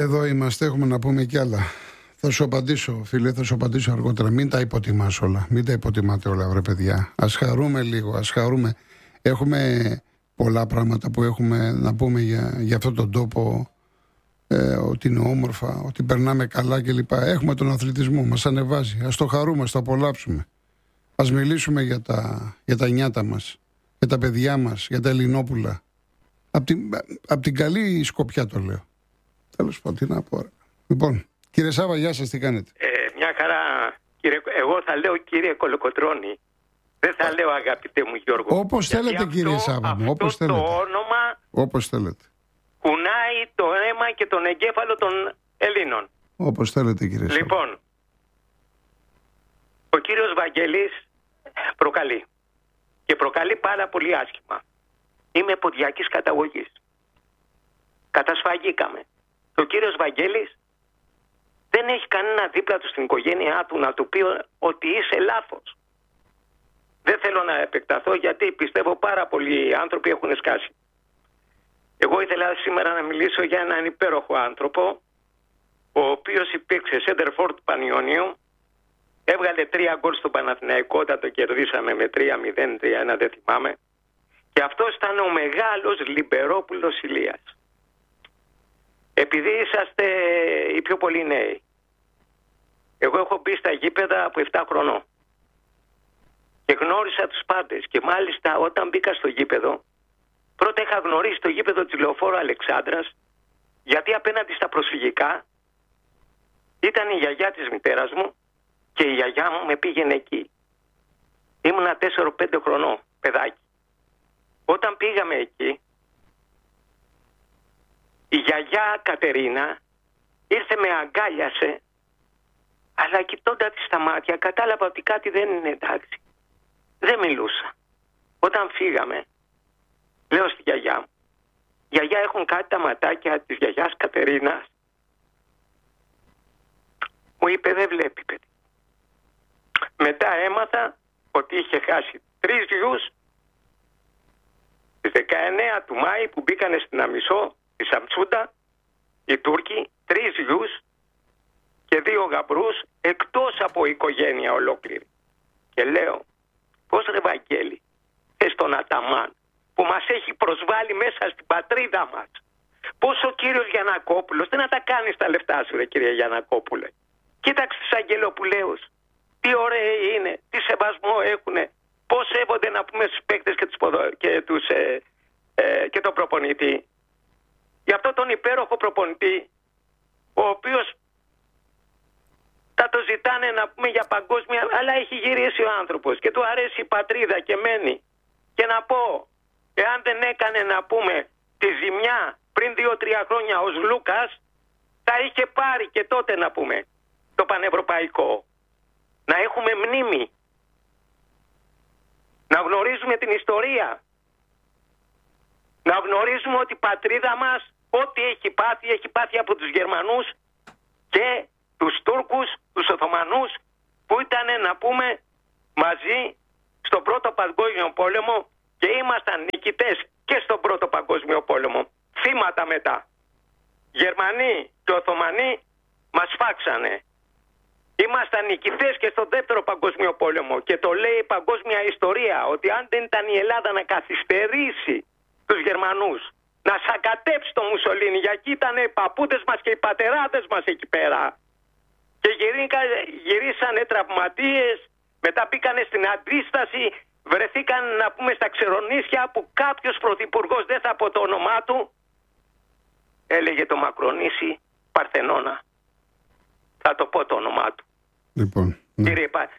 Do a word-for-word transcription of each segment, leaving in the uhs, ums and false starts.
Εδώ είμαστε, έχουμε να πούμε κι άλλα. Θα σου απαντήσω, φίλε, θα σου απαντήσω αργότερα. Μην τα υποτιμάς όλα. Μην τα υποτιμάτε όλα, βρε παιδιά. Ας χαρούμε λίγο, ας χαρούμε. Έχουμε πολλά πράγματα που έχουμε να πούμε για, για αυτόν τον τόπο. Ε, ότι είναι όμορφα, ότι περνάμε καλά κλπ. Έχουμε τον αθλητισμό, μας ανεβάζει. Ας το χαρούμε, ας το απολαύσουμε. Ας μιλήσουμε για τα, για τα νιάτα μας, για τα παιδιά μας, για τα Ελληνόπουλα. Απ' την, απ' την καλή σκοπιά το λέω. Τέλος πάντων, τι να πω. Λοιπόν, κύριε Σάβα, γεια σας, τι κάνετε? Ε, μια χαρά, κύριε, εγώ θα λέω κύριε Κολοκοτρώνη. Δεν θα λέω αγαπητέ μου Γιώργο. Όπως θέλετε αυτό, κύριε Σάβα μου, όπως αυτό θέλετε. Το όνομα όπως θέλετε. Κουνάει το αίμα και τον εγκέφαλο των Ελλήνων. Όπως θέλετε, κύριε Σάβα. Λοιπόν, ο κύριος Βαγγέλης προκαλεί. Και προκαλεί πάρα πολύ άσχημα. Είμαι ποδιακής καταγωγής. Κατασφαγήκαμε. Ο κύριος Βαγγέλης δεν έχει κανένα δίπλα του στην οικογένειά του να του πει ότι είσαι λάθος. Δεν θέλω να επεκταθώ γιατί πιστεύω πάρα πολλοί άνθρωποι έχουν σκάσει. Εγώ ήθελα σήμερα να μιλήσω για έναν υπέροχο άνθρωπο, ο οποίος υπήρξε σέντερφορ του Πανιωνίου, έβγαλε τρία γκολ στο Παναθηναϊκό όταν το κερδίσαμε με τρία μηδέν τρία ένα, δεν θυμάμαι. Και αυτός ήταν ο μεγάλος Λιμπερόπουλος Ηλίας. Επειδή είσαστε οι πιο πολλοί νέοι, εγώ έχω μπει στα γήπεδα από επτά χρονών και γνώρισα τους πάντες. Και μάλιστα όταν μπήκα στο γήπεδο, πρώτα είχα γνωρίσει το γήπεδο της Λεωφόρου Αλεξάνδρας, γιατί απέναντι στα προσφυγικά ήταν η γιαγιά της μητέρας μου και η γιαγιά μου με πήγαινε εκεί. Ήμουνα τέσσερα πέντε χρονών, παιδάκι. Όταν πήγαμε εκεί, η γιαγιά Κατερίνα ήρθε, με αγκάλιασε, αλλά κοιτώντα τη στα μάτια κατάλαβα ότι κάτι δεν είναι εντάξει. Δεν μιλούσα. Όταν φύγαμε, λέω στη γιαγιά μου, γιαγιά, έχουν κάτι τα ματάκια της γιαγιάς Κατερίνας? Μου είπε δεν βλέπει, παιδί. Μετά έμαθα ότι είχε χάσει τρεις γιους στις δεκαεννέα του Μάη που μπήκανε στην Αμισό, τη Σαμτσούντα, οι Τούρκοι, τρεις γιους και δύο γαμπρούς εκτός από οικογένεια ολόκληρη. Και λέω, πώς ρε Βαγγέλη, θες τον Αταμάν που μας έχει προσβάλει μέσα στην πατρίδα μας? Πώς ο κύριος Γιαννακόπουλος, δεν να τα κάνεις τα λεφτά σου ρε κύριε Γιαννακόπουλε. Κοίταξε τους Αγγελοπουλαίους, τι ωραίοι είναι, τι σεβασμό έχουνε, πώς σέβονται να πούμε στους παίκτες και, τους ποδο... και, τους, ε, ε, και τον προπονητή. Γι' αυτό τον υπέροχο προπονητή, ο οποίος θα το ζητάνε να πούμε για παγκόσμια, αλλά έχει γυρίσει ο άνθρωπος και του αρέσει η πατρίδα και μένει. Και να πω, εάν δεν έκανε να πούμε τη ζημιά πριν δύο τρία χρόνια ο Λούκας, θα είχε πάρει και τότε να πούμε το πανευρωπαϊκό. Να έχουμε μνήμη. Να γνωρίζουμε την ιστορία. Να γνωρίζουμε ότι η πατρίδα μας, ό,τι έχει πάθει, έχει πάθει από τους Γερμανούς και τους Τούρκους, τους Οθωμανούς, που ήταν να πούμε μαζί στον Πρώτο Παγκόσμιο Πόλεμο και ήμασταν νικητές και στον Πρώτο Παγκόσμιο Πόλεμο. Θύματα μετά. Γερμανοί και Οθωμανοί μας φάξανε. Ήμασταν νικητές και στον Δεύτερο Παγκόσμιο Πόλεμο και το λέει η παγκόσμια ιστορία ότι αν δεν ήταν η Ελλάδα να καθυστερήσει τους Γερμανούς, να σακατέψει το Μουσολίνι, γιατί ήταν οι παππούδες μας και οι πατεράδες μας εκεί πέρα και γυρίσανε τραυματίες, μετά πήγανε στην αντίσταση, βρεθήκαν να πούμε στα Ξερονήσια που κάποιος πρωθυπουργός, δεν θα πω το όνομά του, έλεγε το Μακρονήσι Παρθενώνα. Θα το πω το όνομά του. Λοιπόν, ναι. Κύριε Πα...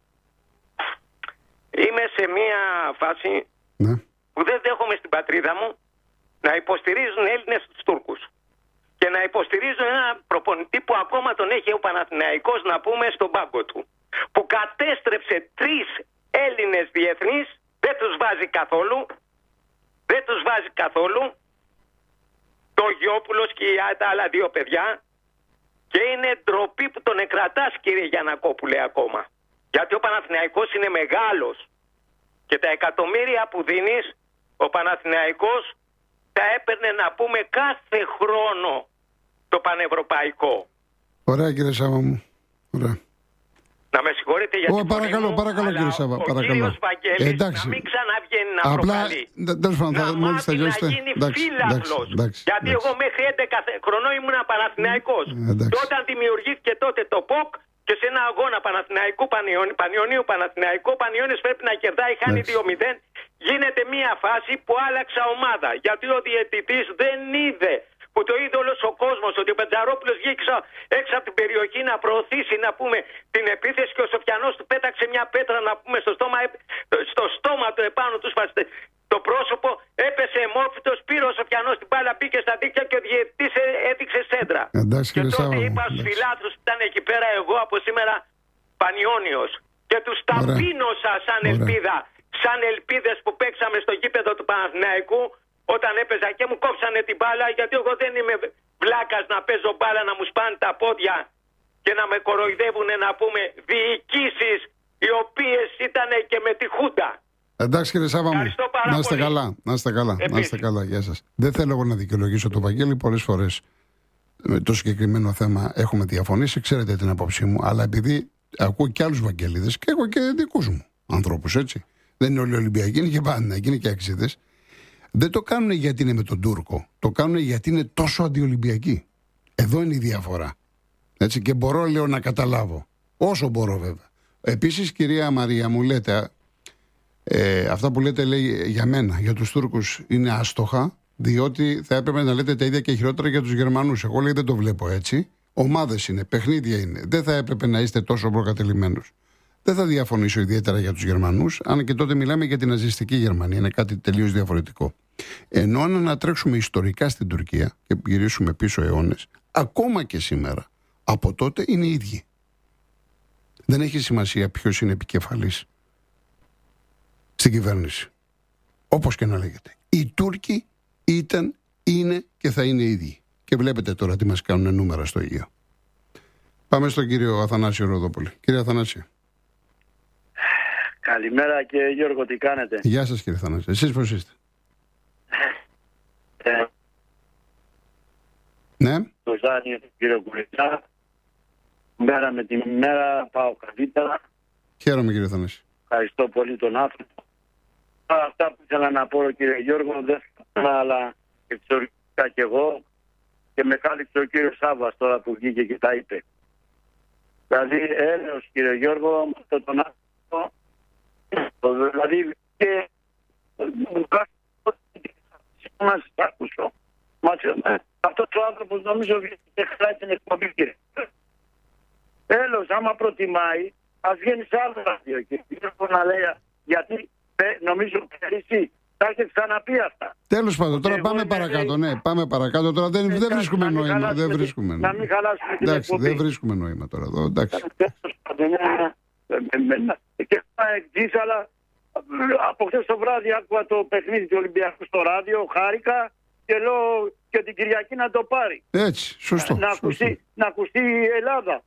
Είμαι σε μια φάση ναι. που δεν δέχομαι στην πατρίδα μου να υποστηρίζουν Έλληνες τους Τούρκους και να υποστηρίζουν ένα προπονητή που ακόμα τον έχει ο Παναθηναϊκός να πούμε στον πάγκο του, που κατέστρεψε τρεις Έλληνες διεθνείς, δεν τους βάζει καθόλου, δεν τους βάζει καθόλου, το Γιώπουλος και τα άλλα δύο παιδιά, και είναι ντροπή που τον εκρατάς κύριε Γιαννακόπουλε ακόμα. Γιατί ο Παναθηναϊκός είναι μεγάλος και τα εκατομμύρια που δίνεις ο Παναθηναϊκός θα έπαιρνε να πούμε κάθε χρόνο στο πανευρωπαϊκό. Ωραία κύριε Σάβα μου. Ωραία. Να με συγχωρείτε για Ω, την παρακαλώ, μου, παρακαλώ αλλά κύριε Σάβα, ο παρακαλώ. κύριος Βαγγέλης Εντάξει. να μην ξαναβγαίνει να Απλά, προκαλεί. τέλος πάντων, να μόλις μάθει τελειώσετε. να γίνει Εντάξει, φύλακλος. εντάξει, Γιατί εντάξει. εγώ μέχρι έντεκα χρονών ήμουν Παναθηναϊκός. Εντάξει. Και όταν δημιουργήθηκε τότε το ΠΟΚ και σε ένα αγώνα Παναθηναϊκού Πανιωνίου, Πανιωνίου Παναθηναϊκού, ο Πανιώνιος πρέπει να κερδάει, χάνει δύο μηδέν. Γίνεται μια φάση που άλλαξα ομάδα. Γιατί ο διαιτητής δεν είδε, που το είδε όλος ο κόσμος, ότι ο Πετζαρόπουλος βγήκε έξω από την περιοχή να προωθήσει, να πούμε, την επίθεση και ο Σοφιανός του πέταξε μια πέτρα, να πούμε, στο στόμα, στο στόμα του επάνω του σπάστε το πρόσωπο, έπεσε αιμόφυτος, πήρε ο Σοφιανός την μπάλα, μπήκε στα δίκτυα και ο διαιτητής έδειξε σέντρα. Εντάξει, και τότε Σάβα, είπα στους φιλάθλους που ήταν εκεί πέρα, εγώ από σήμερα Πανιώνιος, και τους ταπείνωσα σαν Ωραία. ελπίδα, σαν ελπίδες που παίξαμε στο γήπεδο του Παναθηναϊκού. Όταν έπαιζα και μου κόψανε την μπάλα, γιατί εγώ δεν είμαι βλάκας να παίζω μπάλα να μου σπάνε τα πόδια και να με κοροϊδεύουν, να πούμε, διοικήσεις οι οποίες ήταν και με τη Χούντα. Εντάξει κύριε Σάβα μου, να είστε πολύ. καλά, να είστε καλά, να είστε καλά, γεια σας. Δεν θέλω εγώ να δικαιολογήσω τον Βαγγέλη, πολλές φορές με το συγκεκριμένο θέμα έχουμε διαφωνήσει, ξέρετε την άποψή μου, αλλά επειδή ακούω και άλλους Βαγγέλιδες και έχω και δικούς μου ανθρώπους, έτσι. Δεν είναι όλοι Ολυμπιακοί, είναι και Παναθηναϊκοί, είναι και αξίδες. Δεν το κάνουν γιατί είναι με τον Τούρκο. Το κάνουν γιατί είναι τόσο αντιολυμπιακοί. Εδώ είναι η διαφορά. Έτσι, και μπορώ, λέω, να καταλάβω. Όσο μπορώ, βέβαια. Επίσης, κυρία Μαρία, μου λέτε, ε, αυτά που λέτε, λέει, για μένα, για τους Τούρκους είναι άστοχα, διότι θα έπρεπε να λέτε τα ίδια και χειρότερα για τους Γερμανούς. Εγώ, λέει, δεν το βλέπω έτσι. Ομάδες είναι, παιχνίδια είναι. Δεν θα έπρεπε να είστε τόσο προκατελημένους. Δεν θα διαφωνήσω ιδιαίτερα για τους Γερμανούς, αν και τότε μιλάμε για την ναζιστική Γερμανία. Είναι κάτι τελείως διαφορετικό. Ενώ αν ανατρέξουμε ιστορικά στην Τουρκία και γυρίσουμε πίσω αιώνες, ακόμα και σήμερα, από τότε είναι οι ίδιοι. Δεν έχει σημασία ποιος είναι επικεφαλής στην κυβέρνηση. Όπως και να λέγεται. Οι Τούρκοι ήταν, είναι και θα είναι οι ίδιοι. Και βλέπετε τώρα τι μας κάνουν νούμερα στο Αιγαίο. Πάμε στον κύριο Αθανάσιο Ροδόπουλο. Κύριε Αθανάσιο. Καλημέρα και Γιώργο, τι κάνετε? Γεια σας κύριε Θανάση. Εσείς πώς είστε? Ε, ναι. Το Ζάνι, τον κύριο Κουριτζά. Μέρα με τη μέρα πάω καλύτερα. Χαίρομαι κύριε Θανάση. Ευχαριστώ πολύ τον άνθρωπο. Αυτά που ήθελα να πω, κύριε Γιώργο, δεν θα πω, αλλά εξορρυκτικά κι εγώ. Και με κάλυψε ο κύριος Σάββας τώρα που βγήκε και τα είπε. Δηλαδή, έλεος κύριε Γιώργο, με αυτόν τον άνθρωπο. Δηλαδή και μας άκουσω. Αυτός ο άνθρωπος νομίζω δεν χρειάζεται την εκπομπή, κύριε. Τέλος, άμα προτιμάει, ας βγαίνει σε άλλο ράδιο και να λέει, γιατί νομίζω πέρυσι θα έχετε ξαναπεί αυτά. Τέλος πάντων, τώρα πάμε παρακάτω, ναι, πάμε παρακάτω. Τώρα δεν, δεν βρίσκουμε νόημα. Δεν βρίσκουμε. Να μην χαλάσουμε την εντάξει, εκπομπή. δεν βρίσκουμε νόημα τώρα εδώ, εντάξει. Τέλος πάντων, και θα εξής, αλλά από χθες το βράδυ άκουγα το παιχνίδι του Ολυμπιακού στο ράδιο, χάρηκα και λέω και την Κυριακή να το πάρει. Έτσι, σωστό. Να, σωστό. ακουστεί, να ακουστεί η Ελλάδα.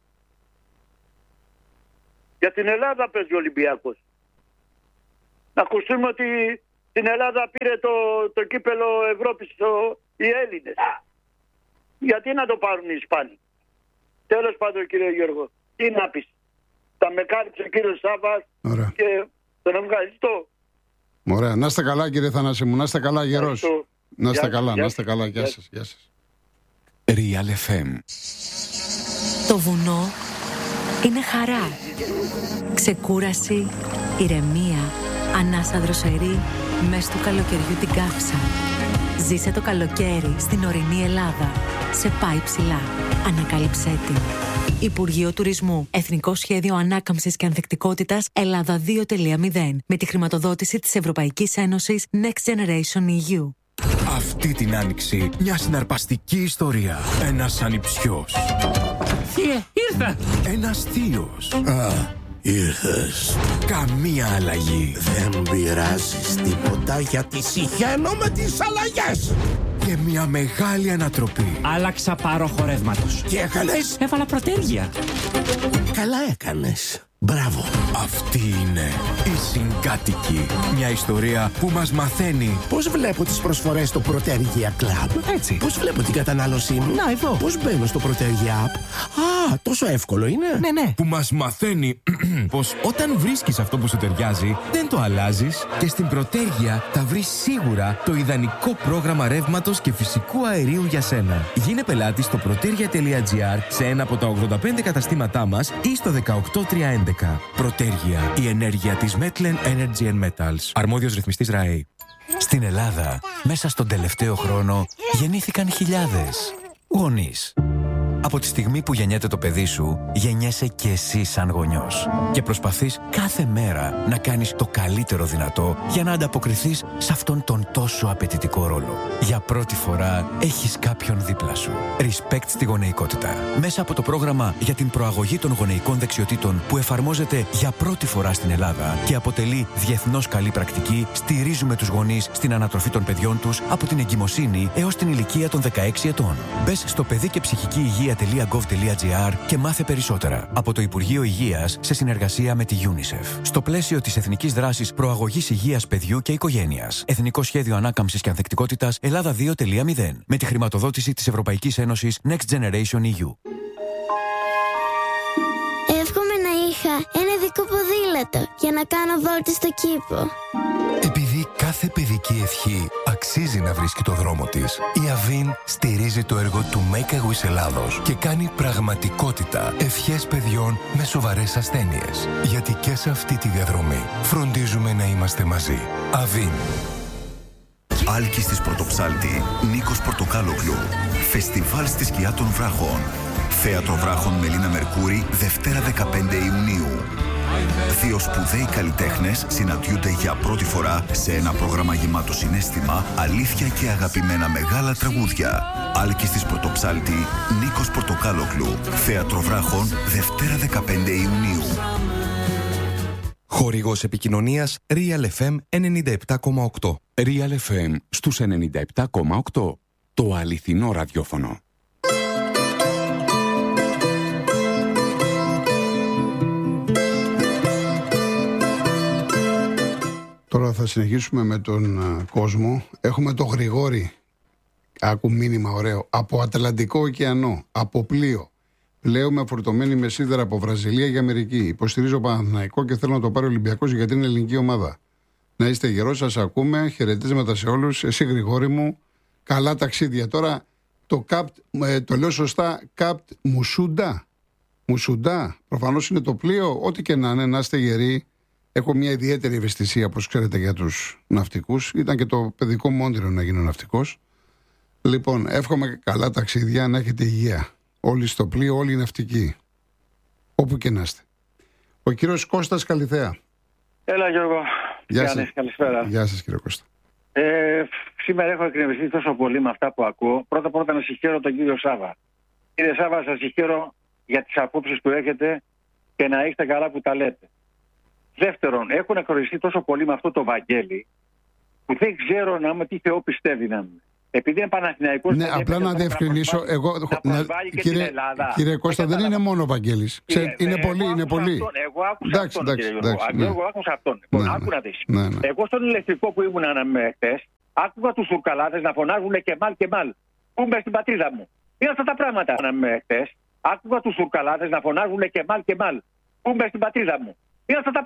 Για την Ελλάδα παίζει ο Ολυμπιακός. Να ακουστούμε ότι την Ελλάδα πήρε το, το κύπελο Ευρώπης το, οι Έλληνες. Γιατί να το πάρουν οι Ισπάνοι? Τέλος πάντων, κύριε Γιώργο, τι να πεις? Θα με κάλυψε ο κύριος Σάββας και τον ευχαριστώ. Ωραία. Να είστε καλά κύριε Θανάση μου, να είστε καλά γερός. Να είστε καλά, γεια να είστε καλά. Γεια γεια σας, γεια σας. Real εφ εμ. Το βουνό είναι χαρά, ξεκούραση, ηρεμία, ανάσα δροσερή, μες του καλοκαιριού την καύσα. Ζήσε το καλοκαίρι στην ορεινή Ελλάδα. Σε πάει ψηλά. Ανακάλυψέ την. Υπουργείο Τουρισμού. Εθνικό Σχέδιο Ανάκαμψης και Ανθεκτικότητας Ελλάδα δύο κόμμα μηδέν. Με τη χρηματοδότηση της Ευρωπαϊκής Ένωσης Next Generation ι γιου. Αυτή την άνοιξη μια συναρπαστική ιστορία. Ένας ανιψιός. Θεία, ήρθα! Ένας θείος. Α, ήρθες. Καμία αλλαγή. Δεν πειράζεις τίποτα γιατί συχαίνω με τις αλλαγές. Και μια μεγάλη ανατροπή. Άλλαξα πάροχο ρεύματος. Τι έκανες? Έβαλα προτέργεια. Καλά έκανες. Μπράβο. Αυτή είναι η Συγκάτοικη. Μια ιστορία που μας μαθαίνει Πώς βλέπω τις προσφορές στο Protergia Club. Έτσι. Πώς βλέπω την κατανάλωσή μου. Να, εδώ. Πώς μπαίνω στο Protergia App. Α, τόσο εύκολο είναι. Ναι, ναι. που μας μαθαίνει πως όταν βρίσκεις αυτό που σου ταιριάζει, δεν το αλλάζεις και στην Προτέργεια θα βρεις σίγουρα το ιδανικό πρόγραμμα ρεύματος και φυσικού αερίου για σένα. Γίνε πελάτης στο protergia τελεία gr σε ένα από τα ογδόντα πέντε καταστήματά μας ή στο δεκαοκτώ τριακόσια έντεκα. Προτέργεια, η ενέργεια της Metlen Energy and Metals. Αρμόδιος ρυθμιστής ΡΑΕ. Στην Ελλάδα, μέσα στον τελευταίο χρόνο, γεννήθηκαν χιλιάδες γονείς. Από τη στιγμή που γεννιέται το παιδί σου, γεννιέσαι και εσύ σαν γονιός. Και προσπαθείς κάθε μέρα να κάνεις το καλύτερο δυνατό για να ανταποκριθείς σε αυτόν τον τόσο απαιτητικό ρόλο. Για πρώτη φορά έχεις κάποιον δίπλα σου. Respect στη γονεϊκότητα. Μέσα από το πρόγραμμα για την προαγωγή των γονεϊκών δεξιοτήτων που εφαρμόζεται για πρώτη φορά στην Ελλάδα και αποτελεί διεθνώς καλή πρακτική, στηρίζουμε τους γονείς στην ανατροφή των παιδιών τους από την εγκυμοσύνη έως την ηλικία των δεκαέξι ετών. Μπες στο παιδί και ψυχική υγεία .gov.gr και μάθε περισσότερα από το Υπουργείο Υγείας σε συνεργασία με τη UNICEF. Στο πλαίσιο της Εθνικής Δράσης Προαγωγής Υγείας Παιδιού και Οικογένειας. Εθνικό Σχέδιο Ανάκαμψης και Ανθεκτικότητας Ελλάδα δύο κόμμα μηδέν. Με τη χρηματοδότηση της Ευρωπαϊκής Ένωσης Next Generation ι γιου. Εύχομαι να είχα ένα ειδικό ποδήλατο για να κάνω βόλτες στο κήπο. Επειδή κάθε παιδική ευχή αξίζει να βρίσκει το δρόμο της, η Αβίν στηρίζει το έργο του Make a Wish Ελλάδος και κάνει πραγματικότητα ευχές παιδιών με σοβαρές ασθένειες. Γιατί και σε αυτή τη διαδρομή φροντίζουμε να είμαστε μαζί. Αβίν. Άλκης της Πρωτοψάλτη, Νίκος Πορτοκάλογλου. Φεστιβάλ στη σκιά των βράχων. Θέατρο Βράχων Μελίνα Μερκούρη, Δευτέρα δεκαπέντε Ιουνίου. Δύο σπουδαίοι καλλιτέχνες συναντιούνται για πρώτη φορά σε ένα πρόγραμμα γεμάτο συναίσθημα, αλήθεια και αγαπημένα μεγάλα τραγούδια. Άλκης της Πρωτοψάλτη, Νίκος Πορτοκάλογλου. Θέατρο Βράχων, Δευτέρα δεκαπέντε Ιουνίου. Χορηγός επικοινωνίας Real εφ εμ ενενήντα επτά κόμμα οκτώ. Real εφ εμ στους ενενήντα επτά κόμμα οκτώ. Το αληθινό ραδιόφωνο. Τώρα θα συνεχίσουμε με τον uh, κόσμο. Έχουμε το Γρηγόρη. Άκου μήνυμα ωραίο. Από Ατλαντικό ωκεανό. Από πλοίο. Πλέουμε φορτωμένοι με σίδερα από Βραζιλία για Αμερική. Υποστηρίζω Παναθηναϊκό και θέλω να το πάρει ο Ολυμπιακός γιατί είναι ελληνική ομάδα. Να είστε γερός, σας ακούμε. Χαιρετίσματα σε όλους. Εσύ, Γρηγόρη μου, καλά ταξίδια. Τώρα το ΚΑΠΤ, ε, το λέω σωστά, ΚΑΠΤ Μουσούντα. Μουσούντα. Προφανώς είναι το πλοίο. Ό,τι και να είναι, να είστε γεροί. Έχω μια ιδιαίτερη ευαισθησία, όπως ξέρετε, για τους ναυτικούς. Ήταν και το παιδικό μου όνειρο να γίνω ναυτικός. Λοιπόν, εύχομαι καλά ταξίδια, να έχετε υγεία. Όλοι στο πλοίο, όλοι οι ναυτικοί. Όπου και να είστε. Ο κύριος Κώστας Καλιθέα. Έλα, Γιώργο. Γεια σας. Καλησπέρα. Γεια σας, κύριε Κώστα. Ε, σήμερα έχω εκνευριστεί τόσο πολύ με αυτά που ακούω. Πρώτα πρώτα να συγχαίρω τον κύριο Σάβα. Κύριε Σάβα, σας συγχαίρω για τις απόψεις που έχετε και να είστε καλά που τα λέτε. Δεύτερον, έχουν εκνευριστεί τόσο πολύ με αυτό το Βαγγέλη που δεν ξέρω να είμαι τι Θεό πιστεύει να είμαι. Επειδή είναι Παναθηναϊκός. Ναι, απλά να διευκρινίσω. Εγώ, να να, κύριε, κύριε Κώστα, δεν είναι μόνο ο Βαγγέλης. Ξέρετε, είναι πολύ, είναι πολύ. Εγώ άκουσα εντάξει, αυτόν, εντάξει, κύριε Γιώργο. Ναι. Εγώ άκουσα αυτόν. Ναι, ναι. Άκου να δεις. Ναι, ναι. Εγώ στον ηλεκτρικό που ήμουν χτες, άκουγα τους Τουρκαλάδες να φωνάζουν και μάλ και μάλ. Πού είμαι στην πατρίδα μου. Είναι αυτά τα πράγματα. Χτες, άκουγα τους Τουρκαλάδες να φωνάζουν και μάλ και μάλ. Πού είμαι στην πατρίδα μου. Είναι αυτά τα